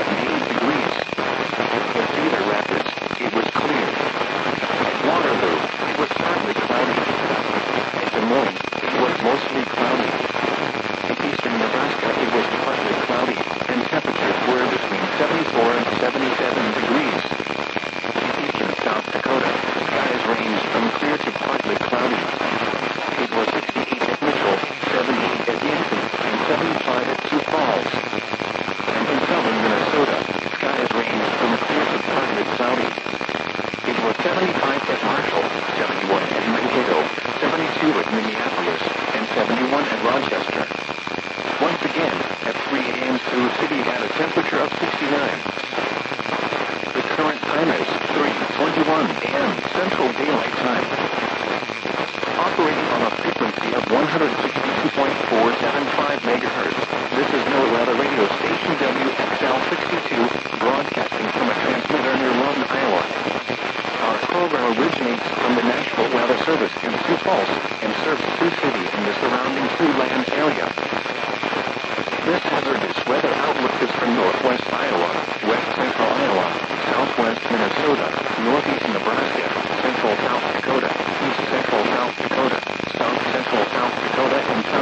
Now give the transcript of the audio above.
78 degrees. At Cedar Rapids, it was clear. At Waterloo, it was partly cloudy. At Des Moines, it was mostly cloudy. In eastern Nebraska, it was partly cloudy, and temperatures were between 74 and 77 degrees. In eastern South Dakota, skies ranged from clear to partly cloudy. It was 68 at Mitchell, 78 at Yankton, and 75 at Sioux Falls. And in southern Minnesota, skies ranged from clear to partly cloudy. It was 75 at Marshall, 71 at Mankato, 72 at Minneapolis, and 71 at Rochester. Once again, at 3 a.m. Sioux City had a temperature of 69. The current time is 3:21 a.m. Central Daylight Time. Operating on a frequency of 162.475 MHz, this is NOAA Weather Radio Station WXL-62, broadcasting from a transmitter near Lawton, Iowa. Our program originates from the National Weather Service in Sioux Falls and serves Sioux City and the surrounding Siouxland area. This hazardous weather outlook is for northwest Iowa, west central Iowa, southwest Minnesota, northeast Nebraska, central South Dakota, east central South Dakota, south central South Dakota, and south